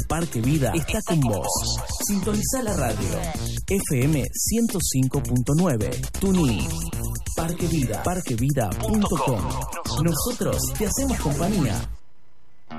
Parque Vida está con vos. Sintoniza la radio. FM 105.9. TuneIn. Parque Vida. Parquevida.com. Nosotros te hacemos compañía.